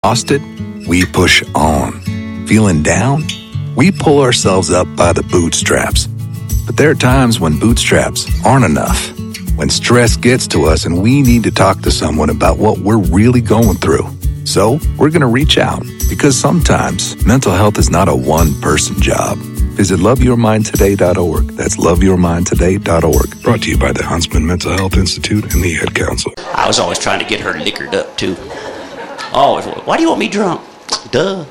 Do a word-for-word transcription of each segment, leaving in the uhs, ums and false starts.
exhausted, we push on. Feeling down? We pull ourselves up by the bootstraps. But there are times when bootstraps aren't enough. When stress gets to us and we need to talk to someone about what we're really going through. So we're going to reach out because sometimes mental health is not a one-person job. Visit love your mind today dot org. That's love your mind today dot org. Brought to you by the Huntsman Mental Health Institute and the Ad Council. I was always trying to get her liquored up, too. Always. Why do you want me drunk? Duh.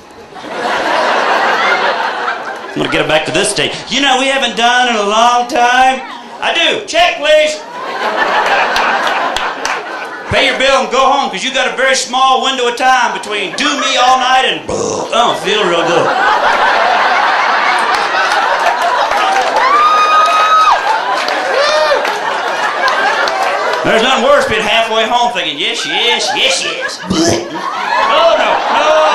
I'm going to get her back to this state. You know, we haven't done in a long time. I do. Check, please. Pay your bill and go home, because you got a very small window of time between do me all night and oh, feel real good. There's nothing worse being halfway home thinking, yes, yes, yes, yes. Oh, no, no.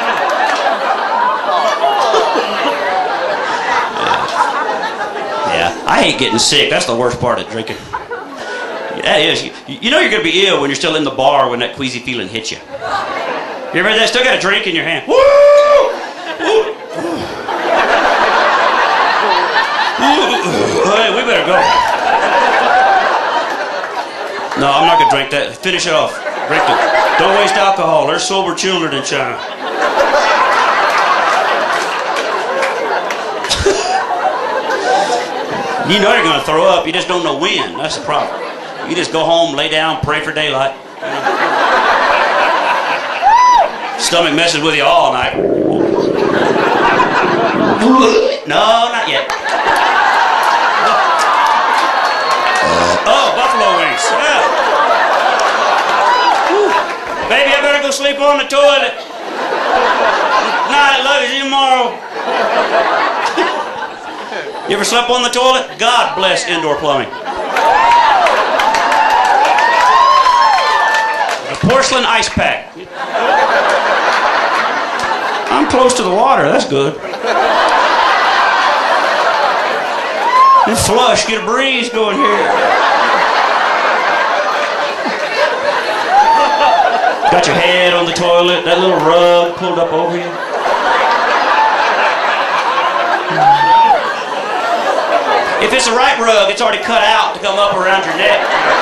Yeah. yeah, I hate getting sick. That's the worst part of drinking. That is. You, you know you're going to be ill when you're still in the bar when that queasy feeling hits you. You ever had that? Still got a drink in your hand. Woo! Woo! Hey, we better go. No, I'm not going to drink that. Finish it off. Drink it. Don't waste alcohol. There's sober children in China. You know you're going to throw up. You just don't know when. That's the problem. You just go home, lay down, pray for daylight. Stomach messes with you all night. No, not yet. Oh, buffalo wings. Yeah. Baby, I better go sleep on the toilet. Night, love you, see you tomorrow. You ever slept on the toilet? God bless indoor plumbing. A porcelain ice pack. I'm close to the water, that's good. And flush, get a breeze going here. Got your head on the toilet, that little rug pulled up over you. If it's the right rug, it's already cut out to come up around your neck.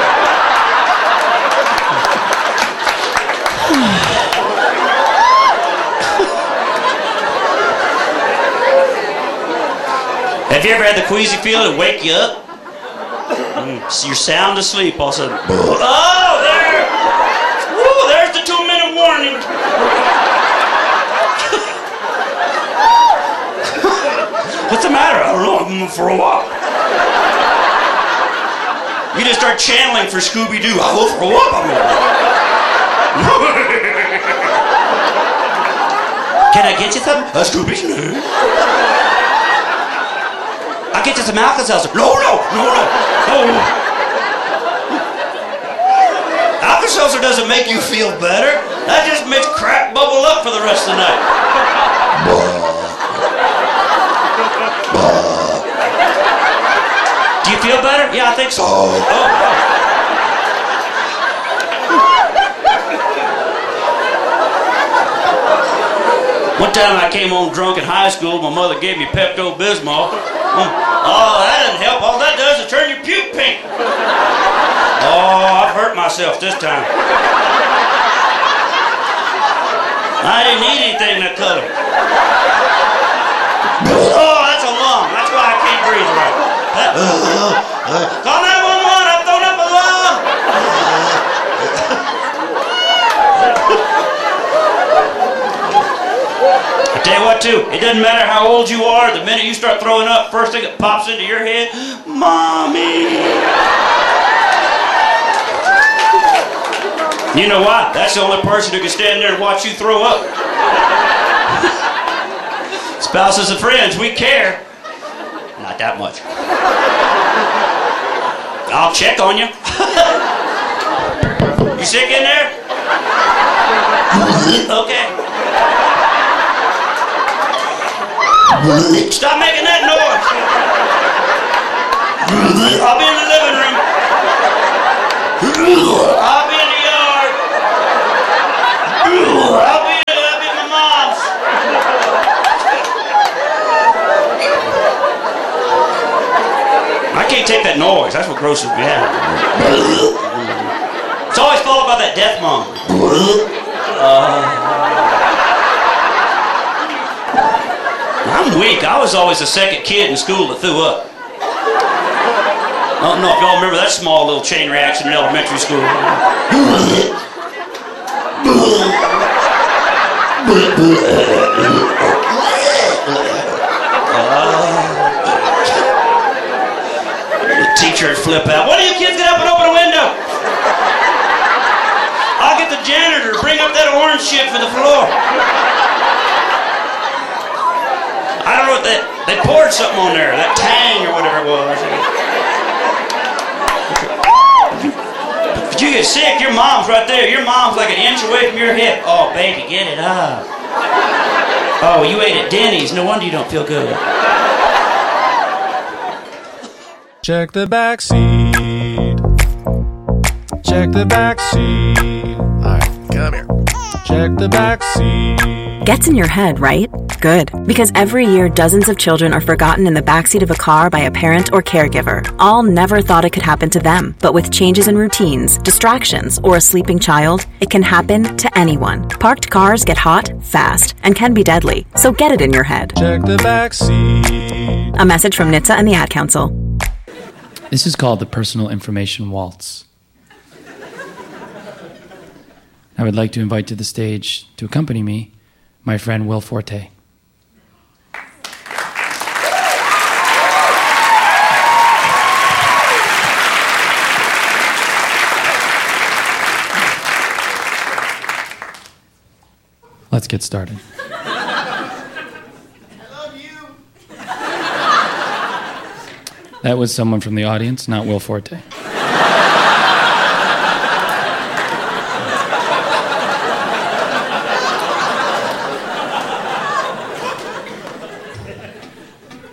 Have you ever had the queasy feeling to wake you up? Mm, so you're sound asleep all of a sudden. Oh, there! Woo, there's the two-minute warning. What's the matter? I don't know, I'm gonna throw up. You just start channeling for Scooby-Doo. I will throw up. I'm gonna... Can I get you something? A Scooby-Doo. I'll get you some Alka-Seltzer. No, no, no, no, no. Alka-Seltzer doesn't make you feel better. That just makes crap bubble up for the rest of the night. Do you feel better? Yeah, I think so. Oh, oh. One time I came home drunk in high school. My mother gave me Pepto-Bismol. Oh, that doesn't help. All that does is turn your puke pink. Oh, I've hurt myself this time. I didn't eat anything that color. Oh, that's a lung. That's why I can't breathe right. Call nine one one. I've thrown up a lung. I tell you what, too. It doesn't matter how old you are. The minute you start throwing up, first thing that pops into your head, Mommy. You know why? That's the only person who can stand there and watch you throw up. Spouses and friends, we care. Not that much. I'll check on you. You sick in there? Okay. Stop making that noise. I'll be in the living room. I'll be in the yard. I'll be in That's what grosses me out. It's always followed by that death moan. Uh, I'm weak. I was always the second kid in school that threw up. I don't know if y'all remember that small little chain reaction in elementary school. The teacher would flip out. Why do you kids get up and open a window? I'll get the janitor to bring up that orange shit for the floor. I don't know what that, they poured something on there, that Tang or whatever it was. If you get sick, your mom's right there. Your mom's like an inch away from your hip. Oh, baby, get it up. Oh, you ate at Denny's. No wonder you don't feel good. Check the back seat. Check the back seat. All right, come here. Check the back seat. Gets in your head, right? Good. Because every year, dozens of children are forgotten in the backseat of a car by a parent or caregiver. All never thought it could happen to them. But with changes in routines, distractions, or a sleeping child, it can happen to anyone. Parked cars get hot, fast, and can be deadly. So get it in your head. Check the back seat. A message from N H T S A and the Ad Council. This is called the Personal Information Waltz. I would like to invite to the stage, to accompany me, my friend Will Forte. Let's get started. I love you. That was someone from the audience, not Will Forte.